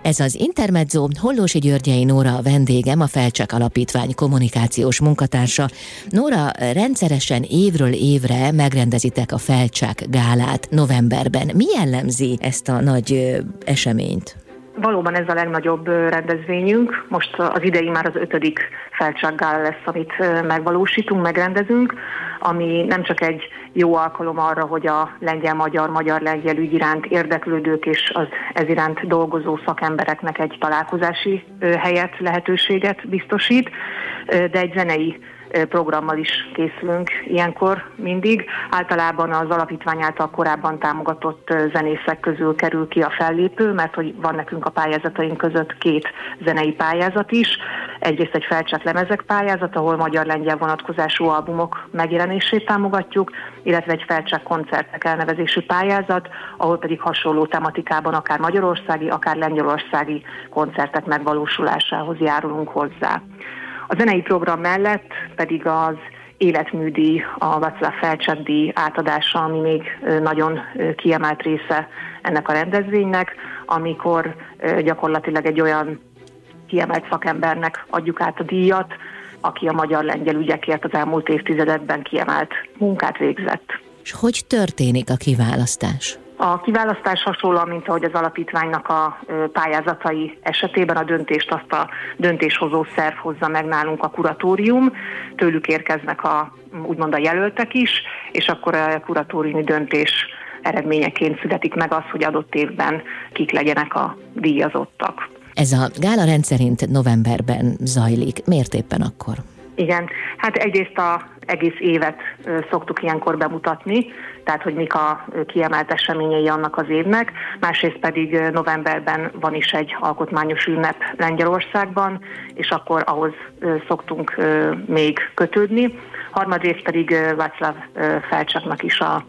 Ez az Intermezzo, Hollósy Györgyei Nóra a vendégem, a Felcsek Alapítvány kommunikációs munkatársa. Nóra, rendszeresen évről évre megrendezitek a Felcsek gálát novemberben. Mi jellemzi ezt a nagy eseményt? Valóban ez a legnagyobb rendezvényünk. Most az idei már az 5. Felcsek gála lesz, amit megvalósítunk, megrendezünk, ami nem csak egy jó alkalom arra, hogy a lengyel-magyar, magyar-lengyel ügy iránt érdeklődők és az ez iránt dolgozó szakembereknek egy találkozási helyet, lehetőséget biztosít, de egy zenei programmal is készülünk ilyenkor mindig. Általában az alapítvány által korábban támogatott zenészek közül kerül ki a fellépő, mert hogy van nekünk a pályázataink között 2 zenei pályázat is. Egyrészt egy Felcsek lemezek pályázat, ahol magyar-lengyel vonatkozású albumok megjelenését támogatjuk, illetve egy Felcsek koncertek elnevezésű pályázat, ahol pedig hasonló tematikában akár magyarországi, akár lengyelországi koncertek megvalósulásához járulunk hozzá. A zenei program mellett pedig az életműdíj, a Václav Felcsek díj átadása, ami még nagyon kiemelt része ennek a rendezvénynek, amikor gyakorlatilag egy olyan kiemelt szakembernek adjuk át a díjat, aki a magyar-lengyel ügyekért az elmúlt évtizedekben kiemelt munkát végzett. És hogy történik a kiválasztás? A kiválasztás hasonlóan, mint ahogy az alapítványnak a pályázatai esetében a döntést azt a döntéshozó szerv hozza meg nálunk, a kuratórium, tőlük érkeznek úgymond a jelöltek is, és akkor a kuratóriumi döntés eredményeként születik meg az, hogy adott évben kik legyenek a díjazottak. Ez a gála rendszerint novemberben zajlik. Miért éppen akkor? Igen, hát egyrészt az egész évet szoktuk ilyenkor bemutatni, tehát hogy mik a kiemelt eseményei annak az évnek, másrészt pedig novemberben van is egy alkotmányos ünnep Lengyelországban, és akkor ahhoz szoktunk még kötődni. Harmadrészt pedig Václav Felcseknak is a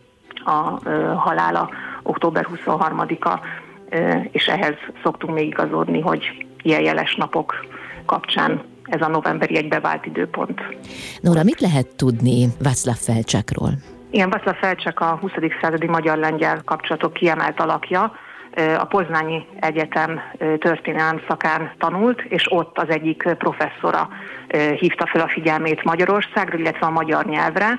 halála október 23-a, és ehhez szoktunk még igazodni, hogy ilyen jeles napok kapcsán ez a novemberi egy bevált időpont. Nóra, mit lehet tudni Václav Felcsekről? Igen, Václav Felcsek a 20. századi magyar-lengyel kapcsolatok kiemelt alakja. A Poznányi Egyetem történelem szakán tanult, és ott az egyik professzora hívta fel a figyelmét Magyarországra, illetve a magyar nyelvre,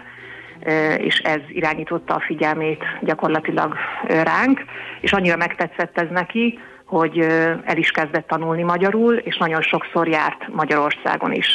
és ez irányította a figyelmét gyakorlatilag ránk, és annyira megtetszett ez neki, hogy el is kezdett tanulni magyarul, és nagyon sokszor járt Magyarországon is.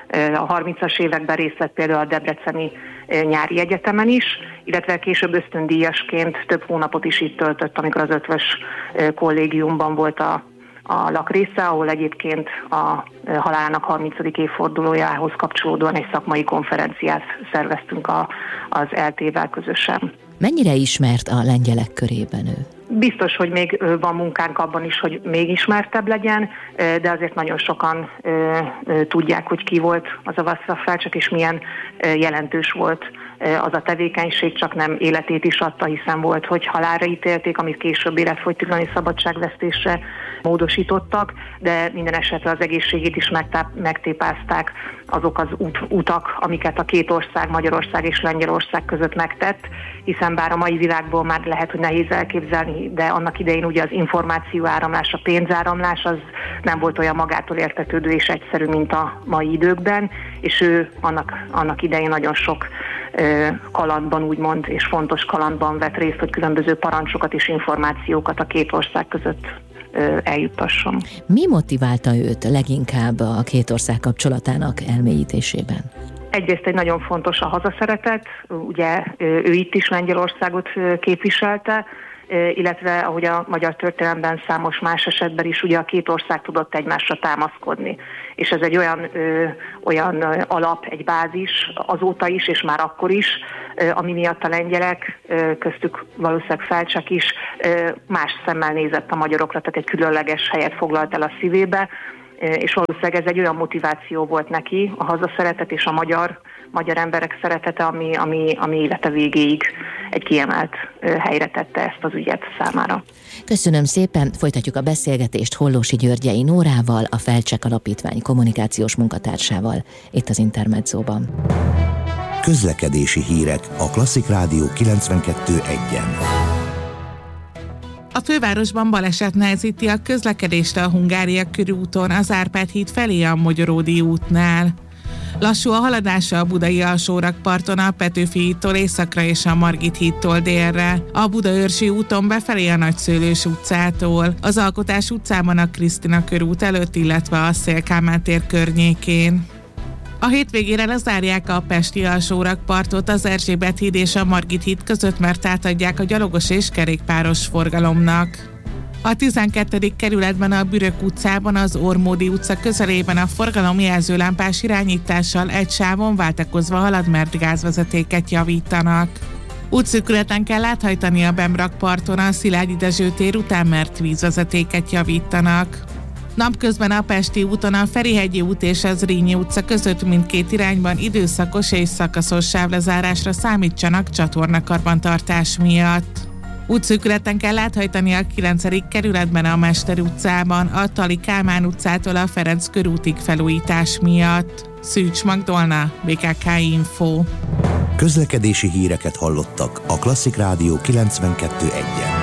A 30-as években részt vett például a Debreceni nyári egyetemen is, illetve később ösztöndíjasként több hónapot is itt töltött, amikor az Eötvös kollégiumban volt a lakrésze, ahol egyébként a halálának 30. évfordulójához kapcsolódóan egy szakmai konferenciát szerveztünk az LT-vel közösen. Mennyire ismert a lengyelek körében ő? Biztos, hogy még van munkánk abban is, hogy még ismertebb legyen, de azért nagyon sokan tudják, hogy ki volt az a Václav Felcsek, és milyen jelentős volt az a tevékenység, csak nem életét is adta, hiszen volt, hogy halálra ítélték, amit később életfogytiglani szabadságvesztésre módosítottak, de minden esetre az egészségét is megtépázták azok az utak, amiket a 2 ország, Magyarország és Lengyelország között megtett, hiszen bár a mai világból már lehet, hogy nehéz elképzelni, de annak idején ugye az információáramlás, a pénzáramlás az nem volt olyan magától értetődő és egyszerű, mint a mai időkben, és ő annak idején nagyon sok kalandban úgymond, és fontos kalandban vett részt, hogy különböző parancsokat és információkat a 2 ország között eljuttasson. Mi motiválta őt leginkább a 2 ország kapcsolatának elmélyítésében? Egyrészt egy nagyon fontos a hazaszeretet, ugye ő itt is Lengyelországot képviselte, illetve ahogy a magyar történelemben számos más esetben is ugye a 2 ország tudott egymásra támaszkodni. És ez egy olyan alap, egy bázis azóta is, és már akkor is, ami miatt a lengyelek, köztük valószínűleg Felcsek is más szemmel nézett a magyarokra, tehát egy különleges helyet foglalt el a szívébe, és valószínűleg ez egy olyan motiváció volt neki, a hazaszeretet és a magyar emberek szeretete, ami élete végéig egy kiemelt helyre tette ezt az ügyet számára. Köszönöm szépen, folytatjuk a beszélgetést Hollósy Györgyei Nórával, a Felcsek Alapítvány kommunikációs munkatársával, itt az Intermezzóban. Közlekedési hírek a Klasszik Rádió 92.1-en. A fővárosban baleset nehezíti a közlekedést a Hungária körúton, az Árpád híd felé a Mogyoródi útnál. Lassú a haladása a budai alsórakparton a Petőfi hídtól északra és a Margit hídtól délre, a Budaörsi úton befelé a Nagyszőlős utcától, az Alkotás utcában a Krisztina körút előtt, illetve a Széll-Kálmán tér környékén. A hétvégére lezárják a pesti alsórakpartot az Erzsébet híd és a Margit híd között, mert átadják a gyalogos és kerékpáros forgalomnak. A 12. kerületben a Bürök utcában az Ormódi utca közelében a forgalom jelzőlámpás irányítással egy sávon váltakozva halad, mert gázvezetéket javítanak. Útszűkületen kell áthajtani a Bemrakparton a Szilágyi Dezső tér után, mert vízvezetéket javítanak. Napközben a Pesti úton a Ferihegyi út és az Zrínyi utca között mindkét irányban időszakos és szakaszos sávlezárásra számítsanak csatornakarbantartás miatt. Útszűkületen kell áthajtani a 9. kerületben a Mester utcában, a Tali Kálmán utcától a Ferenc körútig felújítás miatt. Szűcs Magdolna, BKK Info. Közlekedési híreket hallottak a Klasszik Rádió 92.1-en.